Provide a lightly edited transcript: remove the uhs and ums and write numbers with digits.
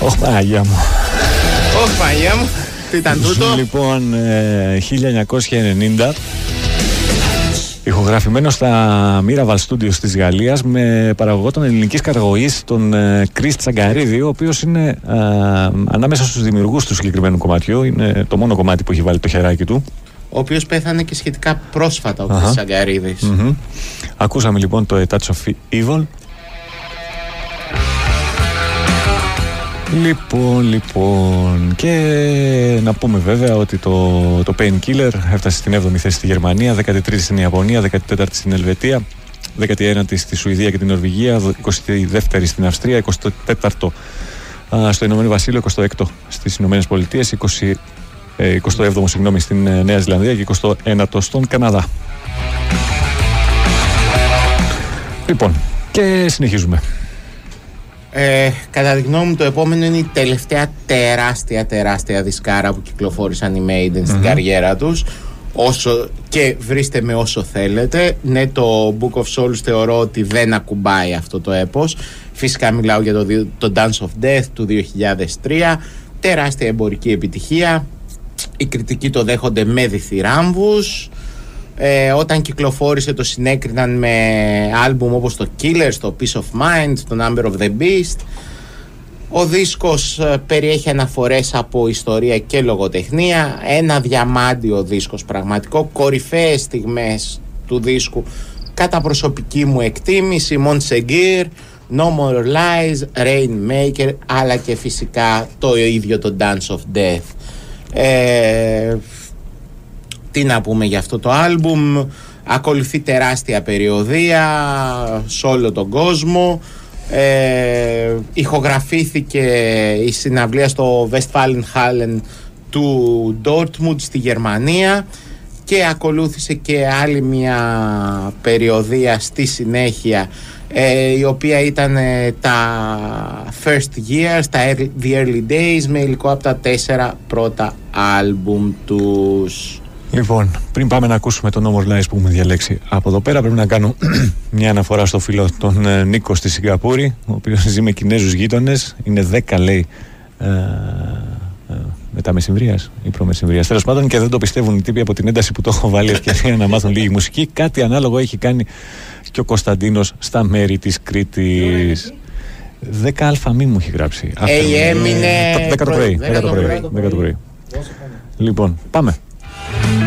Ωχ, Παναγία μου. Ωχ, Παναγία μου. Τι ήταν τούτο? Λοιπόν, 1990, ηχογραφημένο στα Miraval Studios της Γαλλίας, με παραγωγό των ελληνικής καταγωγής, τον Chris Τσαγκαρίδη, ο οποίος είναι ανάμεσα στους δημιουργούς του συγκεκριμένου κομματιού. Είναι το μόνο κομμάτι που έχει βάλει το χεράκι του. Ο οποίος πέθανε και σχετικά πρόσφατα, ο Chris Τσαγκαρίδης. Ακούσαμε λοιπόν το A Touch of Evil. Λοιπόν, και να πούμε βέβαια ότι το Painkiller έφτασε στην 7η θέση στη Γερμανία, 13η στην Ιαπωνία, 14η στην Ελβετία, 19η στη Σουηδία και την Νορβηγία, 22η στην Αυστρία, 24ο στο Ηνωμένο Βασίλειο, 26ο στις Ηνωμένες Πολιτείες, 27ο στην Νέα Ζηλανδία και 21ο στον Καναδά. Λοιπόν, και συνεχίζουμε. Κατά τη γνώμη μου, το επόμενο είναι η τελευταία τεράστια δισκάρα που κυκλοφόρησαν οι Maiden στην καριέρα τους. Όσο και βρίστε με όσο θέλετε. Ναι, το Book of Souls θεωρώ ότι δεν ακουμπάει αυτό το έπος. Φυσικά μιλάω για το Dance of Death του 2003. Τεράστια εμπορική επιτυχία. Οι κριτικοί το δέχονται με διθυράμβους. Όταν κυκλοφόρησε το συνέκριναν με άλμπουμ όπως το Killers, το Peace of Mind, το Number of the Beast. Ο δίσκος περιέχει αναφορές από ιστορία και λογοτεχνία. Ένα διαμάντιο δίσκος πραγματικό. Κορυφαίες στιγμές του δίσκου κατά προσωπική μου εκτίμηση: Montsegur, No More Lies, Rainmaker, αλλά και φυσικά το ίδιο το Dance of Death. Τι να πούμε για αυτό το άλμπουμ? Ακολουθεί τεράστια περιοδεία σε όλο τον κόσμο. Ηχογραφήθηκε η συναυλία στο Westfalenhallen του Dortmund στη Γερμανία και ακολούθησε και άλλη μια περιοδεία στη συνέχεια, η οποία ήταν τα First Years, The Early Days, με υλικό από τα 4 πρώτα άλμπουμ τους. Λοιπόν, πριν πάμε να ακούσουμε το No More Lies που έχουμε διαλέξει από εδώ πέρα, πρέπει να κάνω μια αναφορά στο φίλο τον Νίκο στη Σιγκαπούρη, ο οποίος ζει με Κινέζους γείτονες. Είναι 10, λέει, μετά μεσημβρίας ή προμεσημβρίας, τέλος πάντων, και δεν το πιστεύουν οι τύποι από την ένταση που το έχω βάλει ευκαιρία να μάθουν λίγη μουσική. Κάτι ανάλογο έχει κάνει και ο Κωνσταντίνος στα μέρη της Κρήτης. 10 μη μου έχει γράψει. Έμεινε 10 το πρωί. Λοιπόν, πάμε.